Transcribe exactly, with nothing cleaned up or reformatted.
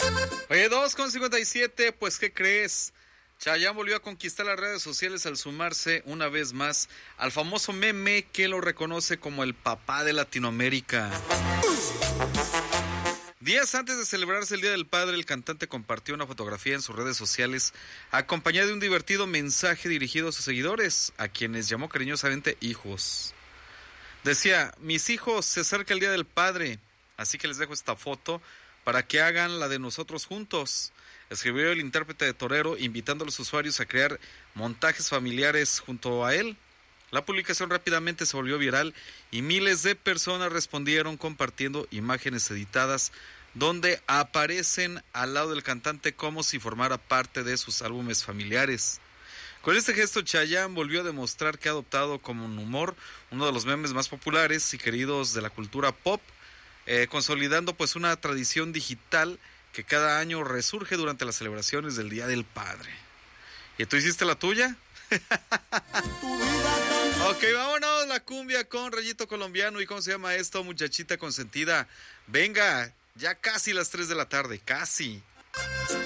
Oye, dos con cincuenta y siete, pues ¿qué crees? Chayanne volvió a conquistar las redes sociales al sumarse una vez más al famoso meme que lo reconoce como el papá de Latinoamérica. Días antes de celebrarse el Día del Padre, el cantante compartió una fotografía en sus redes sociales acompañada de un divertido mensaje dirigido a sus seguidores, a quienes llamó cariñosamente hijos. Decía: mis hijos, se acerca el Día del Padre, así que les dejo esta foto para que hagan la de nosotros juntos. Escribió el intérprete de torero, invitando a los usuarios a crear montajes familiares junto a él. La publicación rápidamente se volvió viral y miles de personas respondieron compartiendo imágenes editadas donde aparecen al lado del cantante como si formara parte de sus álbumes familiares. Con este gesto, Chayanne volvió a demostrar que ha adoptado como un humor uno de los memes más populares y queridos de la cultura pop, eh, consolidando pues una tradición digital que cada año resurge durante las celebraciones del Día del Padre. ¿Y tú hiciste la tuya? Ok, vámonos, la cumbia con Rayito Colombiano. ¿Y cómo se llama esto, muchachita consentida? Venga, ya casi las tres de la tarde, casi.